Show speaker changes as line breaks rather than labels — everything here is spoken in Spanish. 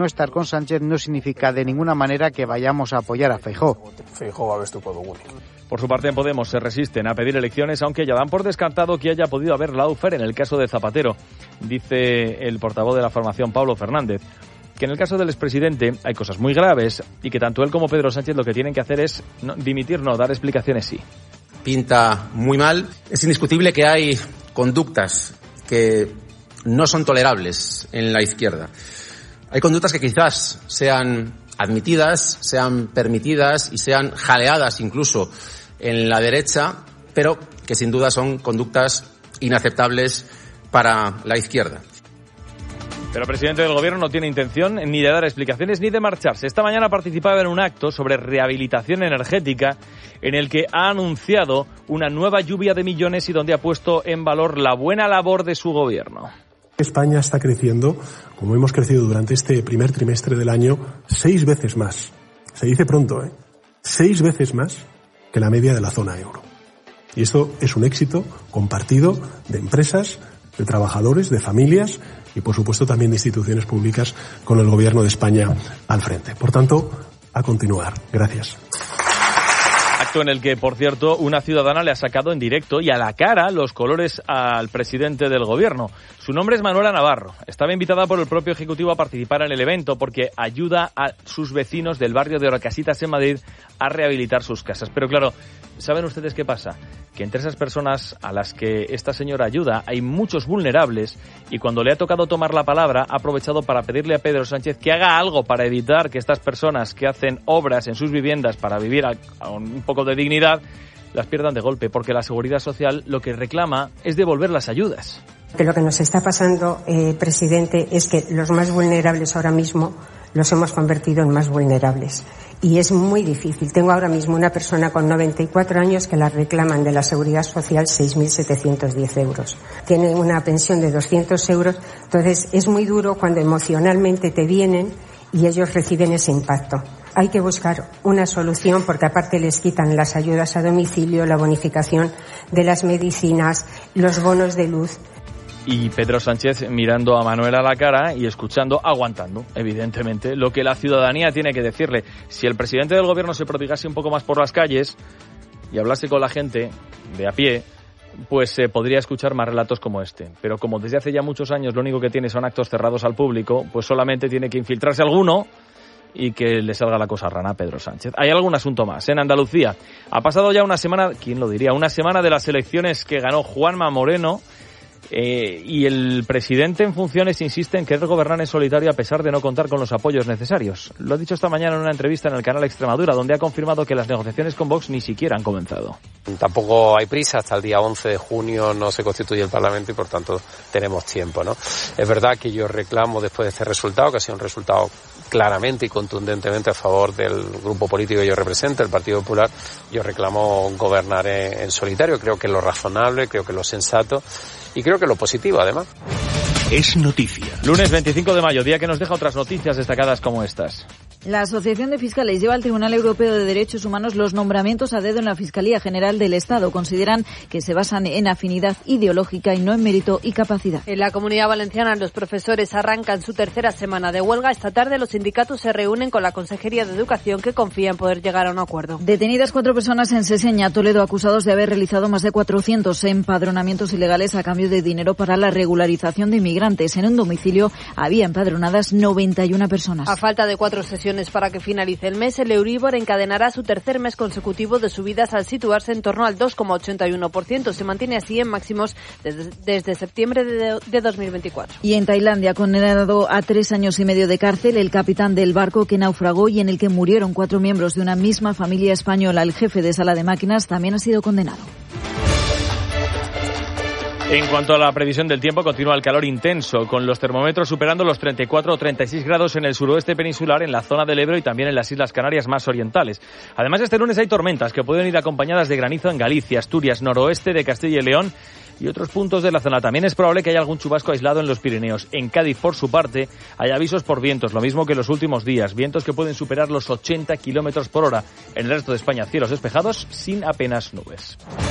No estar con Sánchez no significa de ninguna manera que vayamos a apoyar a Feijóo.
Feijóo va a estupendo guri.
Por su parte, en Podemos se resisten a pedir elecciones, aunque ya dan por descartado que haya podido haber lawfare en el caso de Zapatero. Dice el portavoz de la formación, Pablo Fernández, que en el caso del expresidente hay cosas muy graves y que tanto él como Pedro Sánchez lo que tienen que hacer es dimitir, no, dar explicaciones sí.
Pinta muy mal. Es indiscutible que hay conductas que no son tolerables en la izquierda. Hay conductas que quizás sean admitidas, sean permitidas y sean jaleadas incluso en la derecha, pero que sin duda son conductas inaceptables para la izquierda.
Pero el presidente del Gobierno no tiene intención ni de dar explicaciones ni de marcharse. Esta mañana participaba en un acto sobre rehabilitación energética en el que ha anunciado una nueva lluvia de millones y donde ha puesto en valor la buena labor de su Gobierno.
España está creciendo, como hemos crecido durante este primer trimestre del año, 6 veces más. Se dice pronto, 6 veces más que la media de la zona euro. Y esto es un éxito compartido de empresas, de trabajadores, de familias y, por supuesto, también de instituciones públicas con el Gobierno de España al frente. Por tanto, a continuar. Gracias.
Acto en el que, por cierto, una ciudadana le ha sacado en directo y a la cara los colores al presidente del Gobierno. Su nombre es Manuela Navarro. Estaba invitada por el propio Ejecutivo a participar en el evento porque ayuda a sus vecinos del barrio de Orcasitas en Madrid a rehabilitar sus casas. Pero claro, ¿saben ustedes qué pasa? Que entre esas personas a las que esta señora ayuda hay muchos vulnerables y cuando le ha tocado tomar la palabra ha aprovechado para pedirle a Pedro Sánchez que haga algo para evitar que estas personas que hacen obras en sus viviendas para vivir a un poco de dignidad las pierdan de golpe, porque la Seguridad Social lo que reclama es devolver las ayudas.
Que lo que nos está pasando, presidente, es que los más vulnerables ahora mismo los hemos convertido en más vulnerables. Y es muy difícil. Tengo ahora mismo una persona con 94 años que la reclaman de la Seguridad Social 6.710 euros. Tiene una pensión de 200 euros. Entonces, es muy duro cuando emocionalmente te vienen y ellos reciben ese impacto. Hay que buscar una solución porque aparte les quitan las ayudas a domicilio, la bonificación de las medicinas, los bonos de luz.
Y Pedro Sánchez mirando a Manuela a la cara y escuchando, aguantando, evidentemente, lo que la ciudadanía tiene que decirle. Si el presidente del Gobierno se prodigase un poco más por las calles y hablase con la gente de a pie, pues se podría escuchar más relatos como este. Pero como desde hace ya muchos años lo único que tiene son actos cerrados al público, pues solamente tiene que infiltrarse alguno y que le salga la cosa rana a Pedro Sánchez. Hay algún asunto más. En Andalucía ha pasado ya una semana, ¿quién lo diría? Una semana de las elecciones que ganó Juanma Moreno. Y el presidente en funciones insiste en querer gobernar en solitario a pesar de no contar con los apoyos necesarios. Lo ha dicho esta mañana en una entrevista en el canal Extremadura, donde ha confirmado que las negociaciones con Vox ni siquiera han comenzado.
Tampoco hay prisa, hasta el día 11 de junio no se constituye el Parlamento y por tanto tenemos tiempo, ¿no? Es verdad que yo reclamo después de este resultado, que ha sido un resultado claramente y contundentemente a favor del grupo político que yo represento, el Partido Popular, yo reclamo gobernar en solitario. Creo que es lo razonable, creo que es lo sensato y creo que es lo positivo, además.
Es noticia.
Lunes 25 de mayo, día que nos deja otras noticias destacadas como estas.
La Asociación de Fiscales lleva al Tribunal Europeo de Derechos Humanos los nombramientos a dedo en la Fiscalía General del Estado. Consideran que se basan en afinidad ideológica y no en mérito y capacidad.
En la Comunidad Valenciana los profesores arrancan su tercera semana de huelga. Esta tarde los sindicatos se reúnen con la Consejería de Educación, que confía en poder llegar a un acuerdo.
Detenidas 4 personas en Seseña, Toledo, acusados de haber realizado más de 400 empadronamientos ilegales a cambio de dinero para la regularización de inmigrantes. En un domicilio había empadronadas 91 personas.
A falta de 4 sesiones para que finalice el mes, el Euribor encadenará su tercer mes consecutivo de subidas al situarse en torno al 2,81%. Se mantiene así en máximos desde septiembre de 2024.
Y en Tailandia, condenado a 3 años y medio de cárcel, el capitán del barco que naufragó y en el que murieron 4 miembros de una misma familia española. El jefe de sala de máquinas también ha sido condenado.
En cuanto a la previsión del tiempo, continúa el calor intenso, con los termómetros superando los 34 o 36 grados en el suroeste peninsular, en la zona del Ebro y también en las Islas Canarias más orientales. Además, este lunes hay tormentas que pueden ir acompañadas de granizo en Galicia, Asturias, noroeste de Castilla y León y otros puntos de la zona. También es probable que haya algún chubasco aislado en los Pirineos. En Cádiz, por su parte, hay avisos por vientos, lo mismo que en los últimos días. Vientos que pueden superar los 80 kilómetros por hora. En el resto de España, cielos despejados sin apenas nubes.